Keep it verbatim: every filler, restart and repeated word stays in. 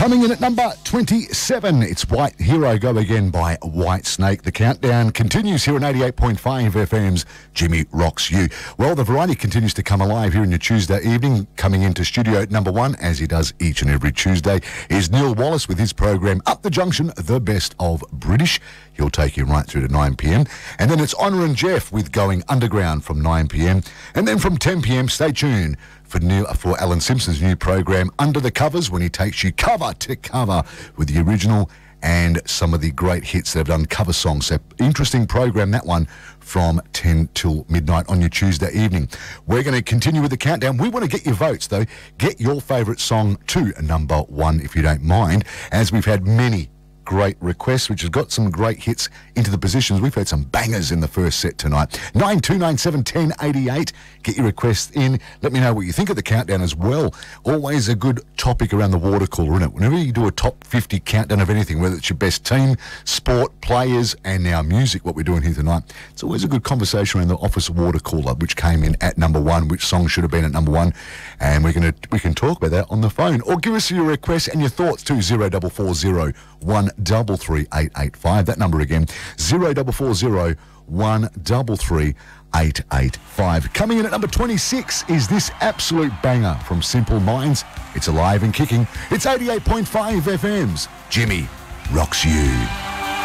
Coming in at number twenty-seven, it's White Hero Go Again by White Snake. The countdown continues here on eighty-eight point five F M's Jimmy Rocks You. Well, the variety continues to come alive here in your Tuesday evening. Coming into studio at number one, as he does each and every Tuesday, is Neil Wallace with his program Up the Junction, The Best of British. He'll take you right through to nine p m. And then it's Honor and Jeff with Going Underground from nine p m. And then from ten p m, stay tuned for Neil, for Alan Simpson's new program Under the Covers, when he takes you cover to cover with the original and some of the great hits that have done cover songs. So interesting program, that one, from ten till midnight on your Tuesday evening. We're going to continue with the countdown. We want to get your votes, though. Get your favourite song to number one, if you don't mind, as we've had many great requests, which has got some great hits into the positions. We've had some bangers in the first set tonight. nine two nine seven one oh eight eight. Get your requests in. Let me know what you think of the countdown as well. Always a good topic around the water cooler, isn't it? Whenever you do a top fifty countdown of anything, whether it's your best team, sport, players, and now music, what we're doing here tonight, it's always a good conversation around the office water cooler, which came in at number one, which song should have been at number one, and we're gonna we can talk about that on the phone, or give us your requests and your thoughts to zero double four zero one double three eight eight five. That number again, zero double four zero one double three eight eight five. Coming in at number twenty-six is this absolute banger from Simple Minds. It's alive and kicking. It's eighty-eight point five F M's Jimmy Rocks You.